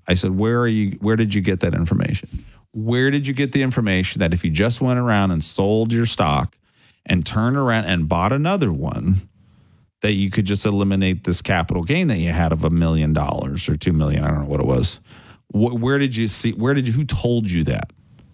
I said, where did you get that information? Where did you get the information that if you just went around and sold your stock and turned around and bought another one, that you could just eliminate this capital gain that you had of $1 million or $2 million? I don't know what it was. Where did you see, who told you that?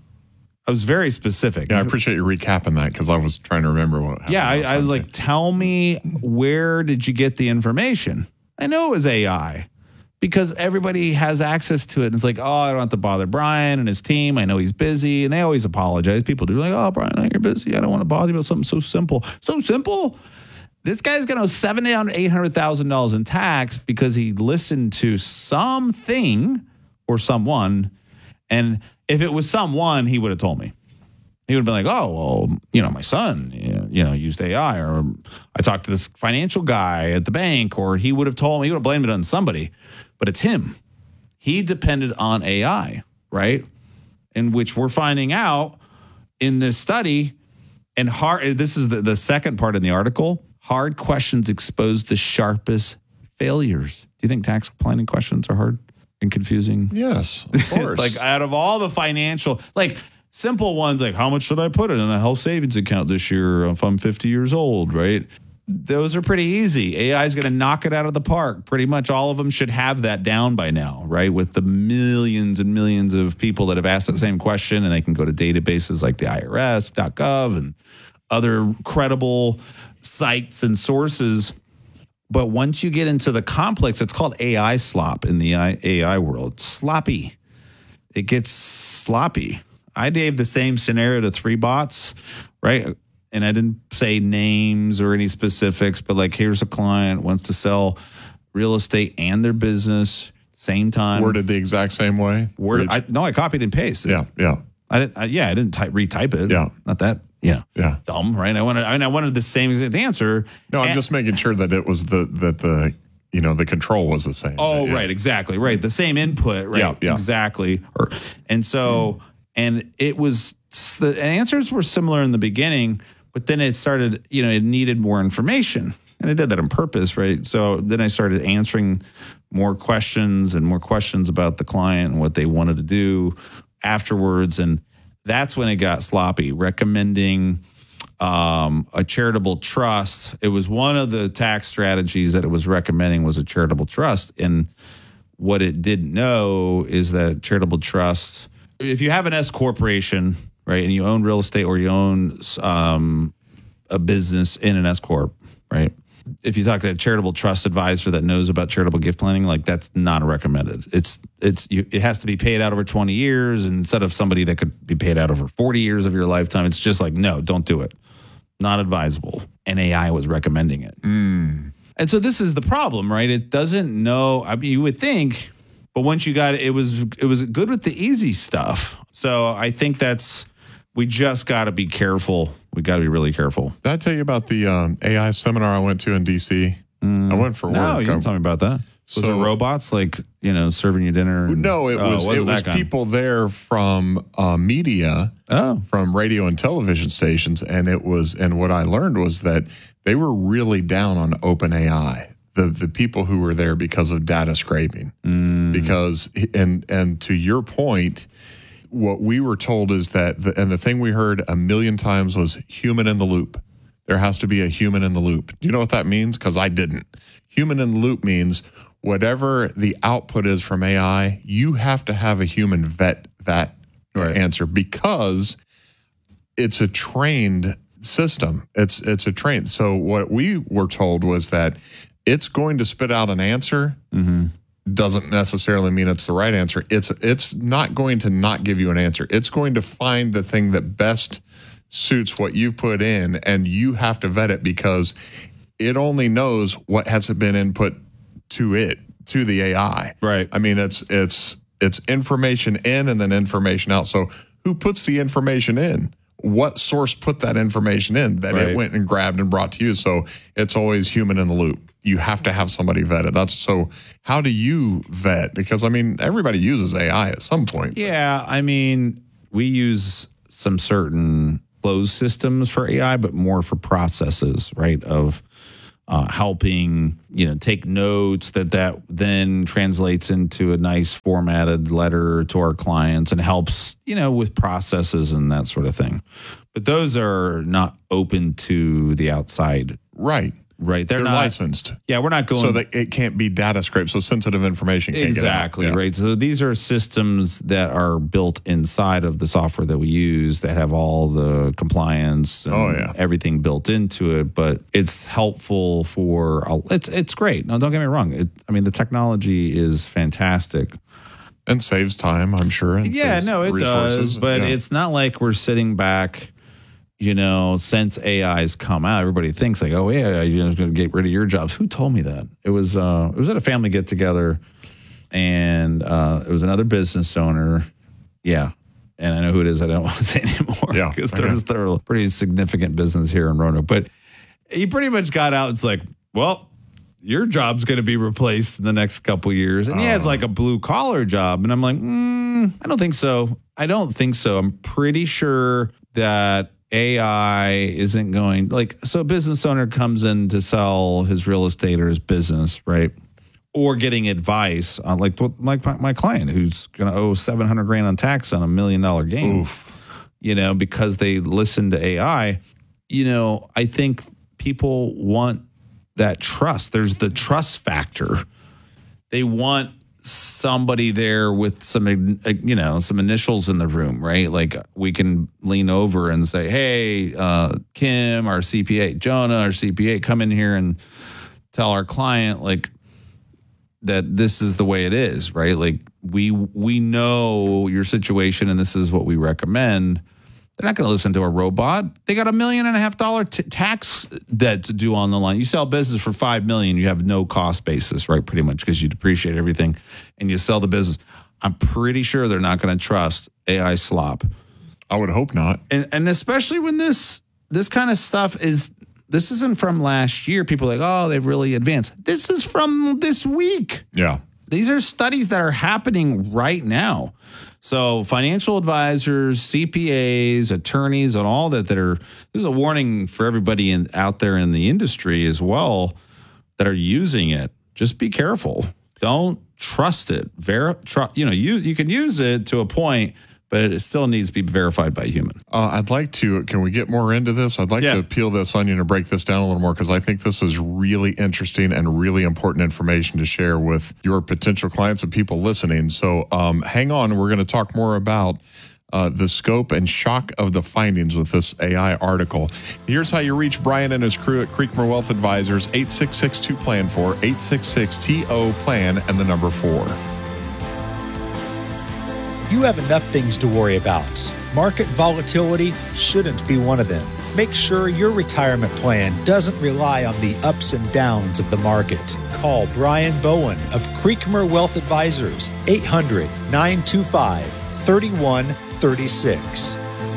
I was very specific. Yeah, I appreciate you recapping that because I was trying to remember what happened. Yeah, I was like, tell me, where did you get the information? I know it was AI because everybody has access to it. And it's like, oh, I don't have to bother Brian and his team. I know he's busy. And they always apologize. People do like, oh, Brian, I know you're busy. I don't want to bother you about something so simple. So simple? This guy's going to owe $800,000 in tax because he listened to something or someone. And if it was someone, he would have told me. He would have been like, oh, well, my son, used AI, or I talked to this financial guy at the bank, or he would have told me, he would have blamed it on somebody, but it's him. He depended on AI, right? In which we're finding out in this study, and this is the second part in the article, hard questions expose the sharpest failures. Do you think tax planning questions are hard and confusing? Yes, of course. Like out of all the financial, like simple ones, like how much should I put in a health savings account this year if I'm 50 years old, right? Those are pretty easy. AI is going to knock it out of the park. Pretty much all of them should have that down by now, right? With the millions and millions of people that have asked the same question, and they can go to databases like the IRS.gov and other credible sites and sources. But once you get into the complex, it's called AI slop in the AI world. Sloppy. It gets sloppy. I gave the same scenario to 3 bots, right? And I didn't say names or any specifics, but like, here's a client wants to sell real estate and their business same time. Worded the exact same way? I copied and pasted. Yeah. I didn't retype it. Yeah. Not that. Yeah. Dumb, right? I wanted the same exact answer. No, I'm just making sure that it was the control was the same. Oh, right, exactly, right. The same input, right? Yeah. Exactly. And it was, the answers were similar in the beginning, but then it started, it needed more information, and I did that on purpose, right? So then I started answering more questions about the client and what they wanted to do afterwards, and that's when it got sloppy, recommending a charitable trust. It was one of the tax strategies that it was recommending was a charitable trust. And what it didn't know is that charitable trust, if you have an S corporation, right, and you own real estate or you own a business in an S corp, right? If you talk to a charitable trust advisor that knows about charitable gift planning, like that's not recommended. It has to be paid out over 20 years instead of somebody that could be paid out over 40 years of your lifetime. It's just like, no, don't do it. Not advisable. And AI was recommending it. And so this is the problem, right? It doesn't know. I mean, you would think, but once you got it, it was good with the easy stuff. So I think we just got to be careful. We got to be really careful. Did I tell you about the AI seminar I went to in D.C.? I went for work. No, you didn't tell me about that. Was it robots like, serving you dinner? No, it was people there from media, from radio and television stations. And what I learned was that they were really down on OpenAI, the people who were there because of data scraping. Because, and to your point, what we were told is that, the thing we heard a million times was human in the loop. There has to be a human in the loop. Do you know what that means? Because I didn't. Human in the loop means whatever the output is from AI, you have to have a human vet that answer, because it's a trained system. It's a trained. So what we were told was that it's going to spit out an answer. Doesn't necessarily mean it's the right answer. It's not going to not give you an answer. It's going to find the thing that best suits what you put in, and you have to vet it because it only knows what hasn't been input to the AI. Right. I mean, it's information in and then information out. So who puts the information in? What source put that information in that it went and grabbed and brought to you? So it's always human in the loop. You have to have somebody vet it. So how do you vet? Because, I mean, everybody uses AI at some point. Yeah, I mean, we use some certain closed systems for AI, but more for processes, right, of helping, take notes that then translates into a nice formatted letter to our clients and helps, with processes and that sort of thing. But those are not open to the outside. Right. They're not licensed. Yeah, we're not going. So that it can't be data scraped, so sensitive information can't get out. Exactly, right. So these are systems that are built inside of the software that we use that have all the compliance and everything built into it. But it's helpful for, it's great. No, don't get me wrong. The technology is fantastic. And saves time, I'm sure. And it does. But it's not like we're sitting back. Since AI's come out, everybody thinks like, oh yeah, it's going to get rid of your jobs. Who told me that? It was at a family get together, and it was another business owner. Yeah, and I know who it is. I don't want to say anymore because they're a pretty significant business here in Roanoke. But he pretty much got out. It's like, well, your job's going to be replaced in the next couple of years, and he has like a blue collar job, and I'm like, I don't think so. I'm pretty sure that AI isn't going so a business owner comes in to sell his real estate or his business, right? Or getting advice on like my client who's going to owe $700,000 on tax on $1 million gain, because they listen to AI. I think people want that trust. There's the trust factor. They want somebody there with some initials in the room, right? Like we can lean over and say, hey, Kim, our CPA, Jonah, our CPA, come in here and tell our client like that this is the way it is, right? Like we know your situation and this is what we recommend. They're not going to listen to a robot. They got $1.5 million tax debt to do on the line. You sell business for $5 million, you have no cost basis, right? Pretty much because you depreciate everything, and you sell the business. I'm pretty sure they're not going to trust AI slop. I would hope not. And especially when this kind of stuff this isn't from last year. People are like, oh, they've really advanced. This is from this week. Yeah. These are studies that are happening right now. So financial advisors, CPAs, attorneys, and all that there's a warning for everybody out there in the industry as well that are using it. Just be careful. Don't trust it. You can use it to a point, but it still needs to be verified by a human. I'd like to, can we get more into this? I'd like to peel this onion and break this down a little more because I think this is really interesting and really important information to share with your potential clients and people listening. So hang on. We're going to talk more about the scope and shock of the findings with this AI article. Here's how you reach Brian and his crew at Creekmore Wealth Advisors, 866-2-PLAN-4, 866-TO-PLAN, and the number 4. You have enough things to worry about. Market volatility shouldn't be one of them. Make sure your retirement plan doesn't rely on the ups and downs of the market. Call Brian Bowen of Creekmore Wealth Advisors, 800-925-3136.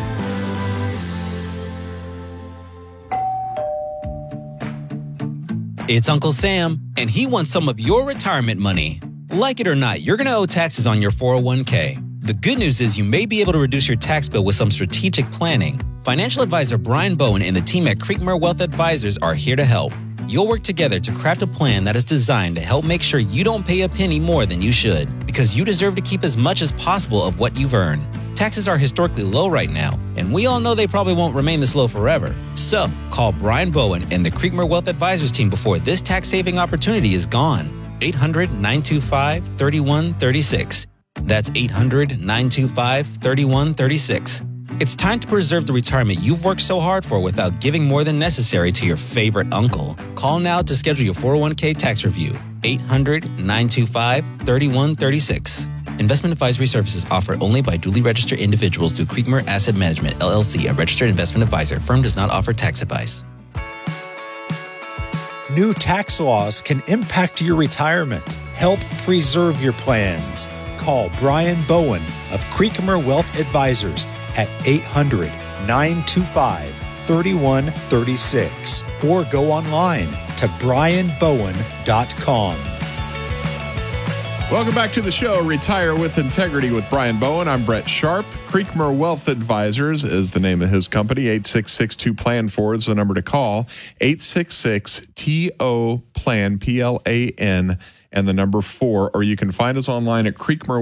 It's Uncle Sam, and he wants some of your retirement money. Like it or not, you're going to owe taxes on your 401k. The good news is you may be able to reduce your tax bill with some strategic planning. Financial advisor Brian Bowen and the team at Creekmore Wealth Advisors are here to help. You'll work together to craft a plan that is designed to help make sure you don't pay a penny more than you should, because you deserve to keep as much as possible of what you've earned. Taxes are historically low right now, and we all know they probably won't remain this low forever. So, call Brian Bowen and the Creekmore Wealth Advisors team before this tax-saving opportunity is gone. 800-925-3136. That's 800-925-3136. It's time to preserve the retirement you've worked so hard for without giving more than necessary to your favorite uncle. Call now to schedule your 401k tax review. 800-925-3136. Investment advisory services offered only by duly registered individuals through Creekmore Asset Management, LLC, a registered investment advisor. Firm does not offer tax advice. New tax laws can impact your retirement. Help preserve your plans. Call Brian Bowen of Creekmore Wealth Advisors at 800-925-3136 or go online to brianbowen.com. Welcome back to the show, Retire with Integrity with Brian Bowen. I'm Brett Sharp. Creekmur Wealth Advisors is the name of his company. 866-2PLAN-4 is the number to call. 866-TO-PLAN, P-L-A-N, and the number 4. Or you can find us online at Creekmur